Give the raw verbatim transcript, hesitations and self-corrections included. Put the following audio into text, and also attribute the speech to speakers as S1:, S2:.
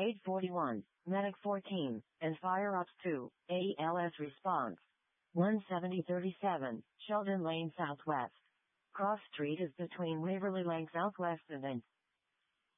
S1: Aid forty-one, Medic fourteen, and Fire Ops two, A E L S response. one seventy thirty-seven, Sheldon Lane Southwest. Cross Street is between Waverly Lane Southwest and N.